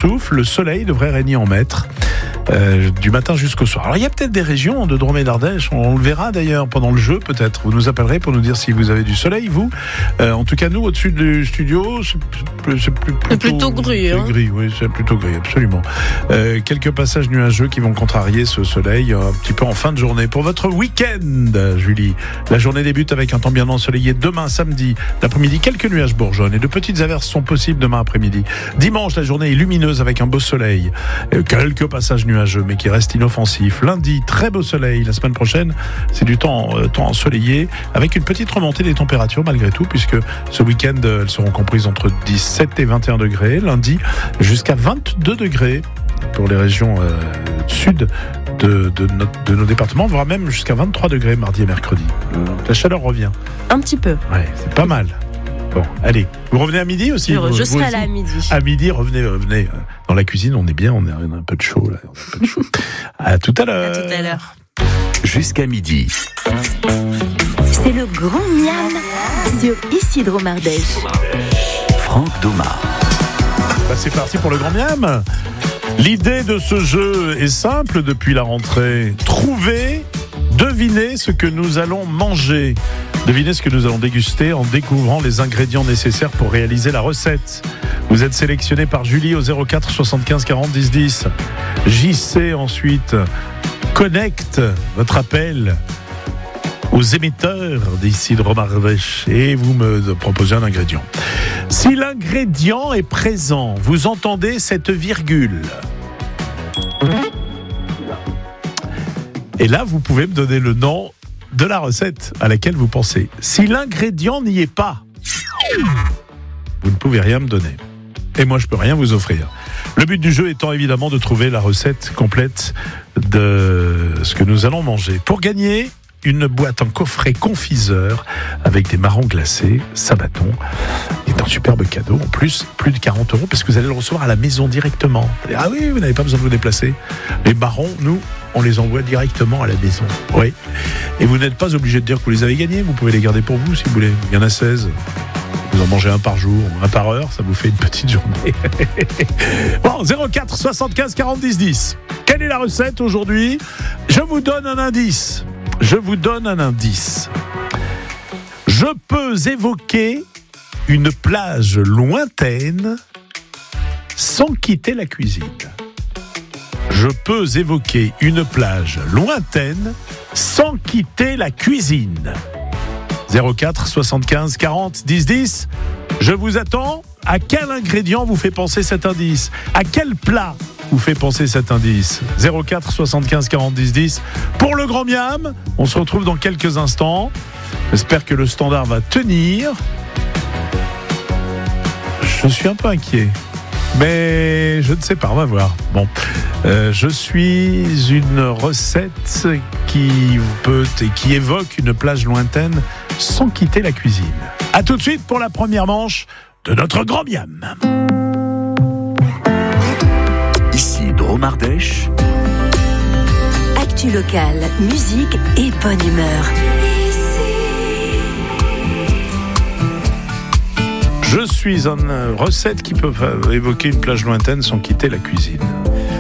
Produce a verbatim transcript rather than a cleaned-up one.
souffle, le soleil devrait régner en maître. Euh, du matin jusqu'au soir. Alors il y a peut-être des régions de Drôme et d'Ardèche, on, on le verra d'ailleurs pendant le jeu peut-être. Vous nous appellerez pour nous dire si vous avez du soleil, vous. Euh, en tout cas nous au-dessus du studio, c'est, c'est, c'est plus, plutôt, c'est plutôt gris. C'est hein. gris, oui, c'est plutôt gris, absolument. Euh, quelques passages nuageux qui vont contrarier ce soleil un petit peu en fin de journée. Pour votre week-end, Julie, la journée débute avec un temps bien ensoleillé demain samedi. L'après-midi, quelques nuages bourgeonnent et de petites averses sont possibles demain après-midi. Dimanche, la journée est lumineuse avec un beau soleil. Euh, quelques passages nuageux mais qui reste inoffensif. Lundi, très beau soleil. La semaine prochaine, c'est du temps, euh, temps ensoleillé avec une petite remontée des températures malgré tout, puisque ce week-end, euh, elles seront comprises entre dix-sept et vingt et un degrés. Lundi, jusqu'à vingt-deux degrés pour les régions euh, sud de, de, notre, de nos départements, voire même jusqu'à vingt-trois degrés mardi et mercredi. La chaleur revient. Un petit peu. Ouais, c'est pas mal. Bon, allez, vous revenez à midi aussi. Je, vous, je vous serai aussi là à midi. À midi, revenez, revenez. Dans la cuisine, on est bien, on a un peu de chaud là. Un peu de chaud. À tout à l'heure. À tout à l'heure. Jusqu'à midi. C'est le grand miam sur Isidro Mardèche. Franck Doma. Bah, c'est parti pour le grand miam. L'idée de ce jeu est simple depuis la rentrée. Trouver, deviner ce que nous allons manger. Devinez ce que nous allons déguster en découvrant les ingrédients nécessaires pour réaliser la recette. Vous êtes sélectionné par Julie au zéro quatre soixante-quinze quarante dix dix. J C ensuite connecte votre appel aux émetteurs d'Isidro Mardèche et vous me proposez un ingrédient. Si l'ingrédient est présent, vous entendez cette virgule. Et là, vous pouvez me donner le nom de la recette à laquelle vous pensez. Si l'ingrédient n'y est pas, vous ne pouvez rien me donner. Et moi, je peux rien vous offrir. Le but du jeu étant évidemment de trouver la recette complète de ce que nous allons manger. Pour gagner, une boîte en coffret confiseur avec des marrons glacés, Sabaton. C'est un superbe cadeau. En plus, plus de quarante euros parce que vous allez le recevoir à la maison directement. Ah oui, vous n'avez pas besoin de vous déplacer. Les marrons, nous, on les envoie directement à la maison. Oui. Et vous n'êtes pas obligé de dire que vous les avez gagnés. Vous pouvez les garder pour vous si vous voulez. Il y en a seize. Vous en mangez un par jour, un par heure, ça vous fait une petite journée. Bon, zéro quatre soixante-quinze quarante dix dix. Quelle est la recette aujourd'hui ? Je vous donne un indice. Je vous donne un indice. Je peux évoquer une plage lointaine sans quitter la cuisine. Je peux évoquer une plage lointaine sans quitter la cuisine. zéro quatre soixante-quinze quarante dix dix. Je vous attends. À quel ingrédient vous fait penser cet indice ? À quel plat vous fait penser cet indice ? zéro quatre soixante-quinze quarante dix dix. Pour le grand miam, on se retrouve dans quelques instants. J'espère que le standard va tenir. Je suis un peu inquiet. Mais je ne sais pas, on va voir. Bon, euh, je suis une recette qui peut et qui évoque une plage lointaine sans quitter la cuisine. À tout de suite pour la première manche de notre grand miam. Isidro Mardèche. Actu locale, musique et bonne humeur. Je suis une recette qui peut évoquer une plage lointaine sans quitter la cuisine.